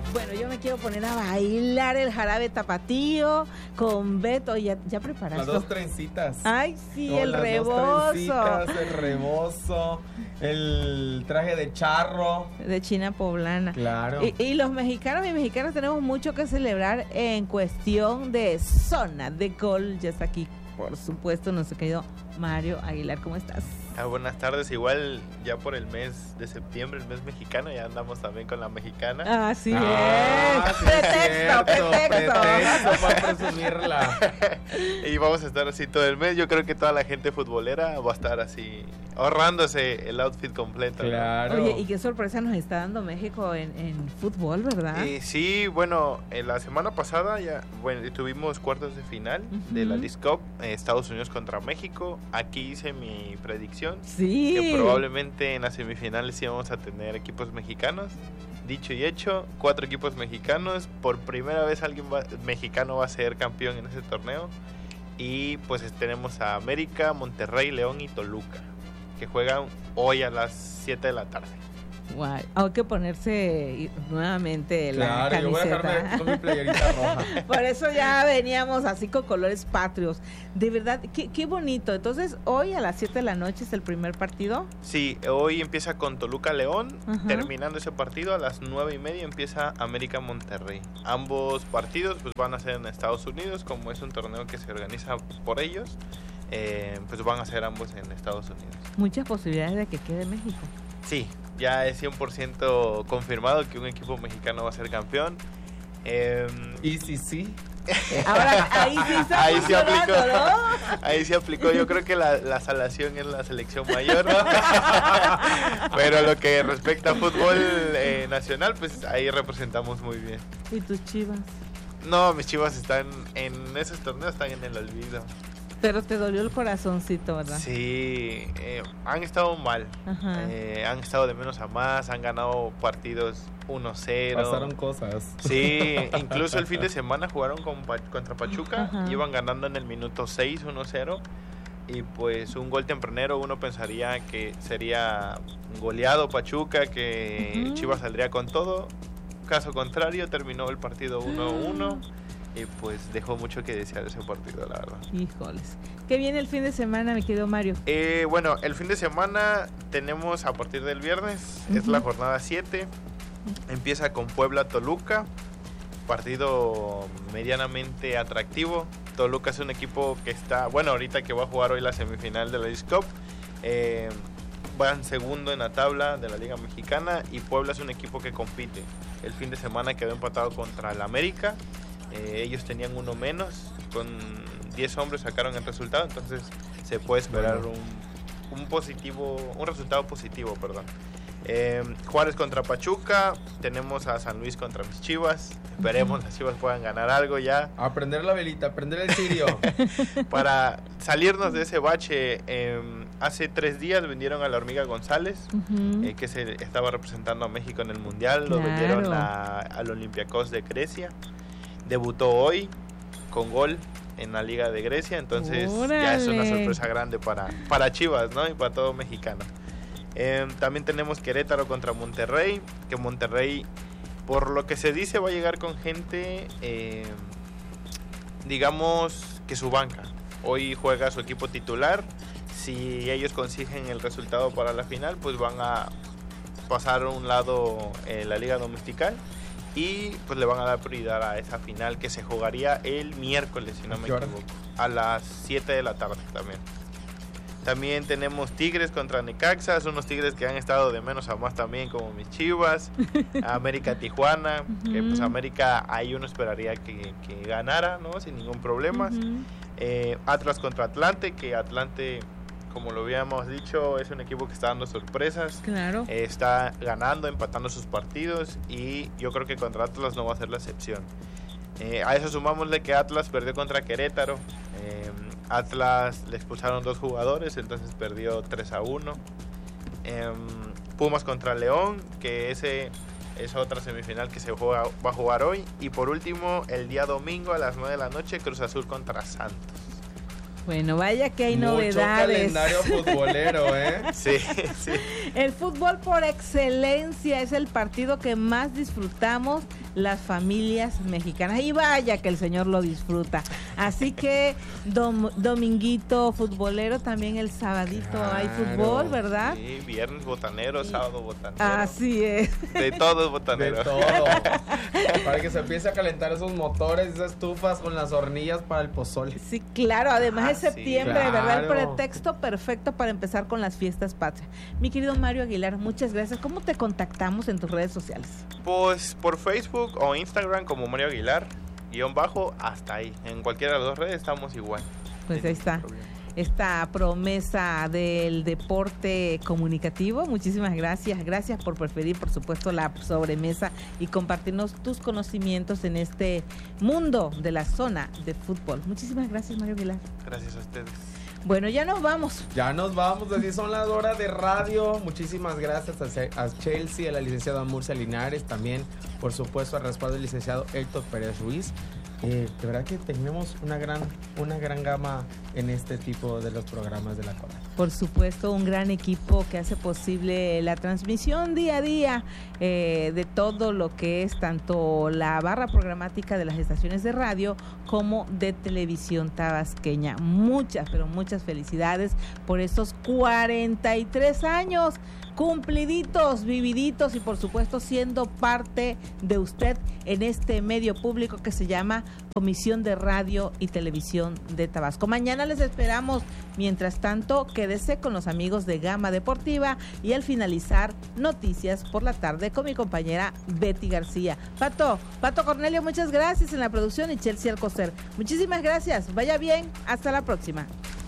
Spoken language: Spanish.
Bueno, yo me quiero poner a bailar el jarabe tapatío con Beto. ¿Ya preparaste? Las dos trencitas. Ay, sí, el las rebozo. Dos trencitas, el rebozo, el traje de charro. De China poblana. Claro. Y los mexicanos y mexicanas tenemos mucho que celebrar en cuestión de zona de gol. Ya está aquí, por supuesto, nuestro querido Mario Aguilar. ¿Cómo estás? Buenas tardes, igual ya por el mes de septiembre, el mes mexicano, ya andamos también con la mexicana. Así es. Sí, pretexto para presumirla. Y vamos a estar así todo el mes. Yo creo que toda la gente futbolera va a estar así, ahorrándose el outfit completo, ¿no? Claro. Oye, y qué sorpresa nos está dando México en fútbol, ¿verdad? Sí, bueno, la semana pasada ya, bueno, tuvimos cuartos de final de la Leagues Cup, Estados Unidos contra México. Aquí hice mi predicción. Sí. Que probablemente en las semifinales íbamos a tener equipos mexicanos. Dicho y hecho, 4 equipos mexicanos. Por primera vez alguien mexicano va a ser campeón en ese torneo. Y pues tenemos a América, Monterrey, León y Toluca, que juegan hoy a las 7 de la tarde. Guay. Hay que ponerse nuevamente la camiseta. Yo voy a dejarme con mi playerita roja. Por eso ya veníamos así con colores patrios. De verdad, qué bonito. Entonces, hoy a las 7 de la noche es el primer partido. Sí, hoy empieza con Toluca León. Ajá. Terminando ese partido a las 9:30 empieza América Monterrey. Ambos partidos pues van a ser en Estados Unidos, como es un torneo que se organiza por ellos. Pues van a ser ambos en Estados Unidos. Muchas posibilidades de que quede México. Sí, ya es 100% confirmado que un equipo mexicano va a ser campeón. Y sí. Ahora, ahí sí está Ahí sí aplicó, ¿no? ahí sí aplicó. Yo creo que la salación es la selección mayor. Pero lo que respecta a fútbol nacional, pues ahí representamos muy bien. ¿Y tus Chivas? No, mis Chivas están en esos torneos, están en el olvido. Pero te dolió el corazoncito, ¿verdad? Sí, han estado mal. Ajá. Han estado de menos a más, han ganado partidos 1-0. Pasaron cosas. Sí, incluso el fin de semana jugaron contra Pachuca. Ajá. Iban ganando en el minuto 6, 1-0. Y pues un gol tempranero, uno pensaría que sería goleado Pachuca, que Chivas saldría con todo. Caso contrario, terminó el partido 1-1. Y pues dejó mucho que desear ese partido, la verdad. Híjoles. ¿Qué viene el fin de semana, mi querido Mario? Bueno, el fin de semana tenemos a partir del viernes, es la jornada 7. Empieza con Puebla-Toluca, partido medianamente atractivo. Toluca es un equipo que está, bueno, ahorita que va a jugar hoy la semifinal de la Leagues Cup. Van segundo en la tabla de la Liga Mexicana, y Puebla es un equipo que compite. El fin de semana quedó empatado contra el América. Ellos tenían uno menos, con 10 hombres sacaron el resultado, entonces se puede esperar un resultado positivo, perdón. Juárez contra Pachuca, tenemos a San Luis contra mis Chivas. Esperemos las Chivas puedan ganar algo ya. A prender la velita, a prender el cirio. Para salirnos de ese bache, hace 3 días vendieron a la Hormiga González, que se estaba representando a México en el Mundial. Lo vendieron al Olympiacos de Grecia. Debutó hoy con gol en la Liga de Grecia, entonces ya es una sorpresa grande para Chivas, ¿no? Y para todo mexicano. También tenemos Querétaro contra Monterrey, que Monterrey, por lo que se dice, va a llegar con gente, digamos que su banca. Hoy juega su equipo titular. Si ellos consiguen el resultado para la final, pues van a pasar a un lado la Liga Domestical. Y pues le van a dar prioridad a esa final que se jugaría el miércoles, si no me equivoco, a las 7 de la tarde también. También tenemos Tigres contra Necaxa, son unos Tigres que han estado de menos a más también, como mis Chivas. América Tijuana, que pues América ahí uno esperaría que ganara, ¿no? Sin ningún problema. Atlas contra Atlante, que Atlante, como lo habíamos dicho, es un equipo que está dando sorpresas. Claro. Está ganando, empatando sus partidos, y yo creo que contra Atlas no va a ser la excepción. A eso sumámosle que Atlas perdió contra Querétaro. Atlas le expulsaron 2 jugadores, entonces perdió 3-1. Pumas contra León, que ese es otra semifinal que va a jugar hoy. Y por último, el día domingo a las 9 de la noche, Cruz Azul contra Santos. Bueno, vaya que hay Mucho novedades. calendario futbolero, ¿eh? Sí, sí. El fútbol por excelencia es el partido que más disfrutamos las familias mexicanas. Y vaya que el señor lo disfruta. Así que dominguito futbolero, también el sabadito Claro. hay fútbol, ¿verdad? Sí, viernes botanero, sábado botanero. Así es. De todo es De botanero. todo. Para que se empiece a calentar esos motores, esas estufas con las hornillas para el pozole. Sí, claro, además es Sí, septiembre, claro. ¿verdad? El pretexto perfecto para empezar con las fiestas patrias. Mi querido Mario Aguilar, muchas gracias. ¿Cómo te contactamos en tus redes sociales? Pues por Facebook o Instagram como Mario Aguilar, _, hasta ahí. En cualquiera de las dos redes estamos igual. Pues Sin ahí ningún está. problema. Esta promesa del deporte comunicativo. Muchísimas gracias. Gracias por preferir, por supuesto, la sobremesa y compartirnos tus conocimientos en este mundo de la zona de fútbol. Muchísimas gracias, Mario Aguilar. Gracias a ustedes. Bueno, ya nos vamos. Ya nos vamos, así son las horas de radio. Muchísimas gracias a Chelsea, a la licenciada Murcia Linares, también, por supuesto, al respaldo del licenciado Héctor Pérez Ruiz. De verdad que tenemos una gran gama en este tipo de los programas de la Cola. Por supuesto, un gran equipo que hace posible la transmisión día a día de todo lo que es tanto la barra programática de las estaciones de radio como de televisión tabasqueña. Muchas, pero muchas felicidades por esos 43 años cumpliditos, vividitos y por supuesto siendo parte de usted en este medio público que se llama Comisión de Radio y Televisión de Tabasco. Mañana les esperamos. Mientras tanto, quédese con los amigos de Gama Deportiva y al finalizar, noticias por la tarde con mi compañera Betty García. Pato Cornelio, muchas gracias en la producción y Chelsea Alcocer. Muchísimas gracias. Vaya bien. Hasta la próxima.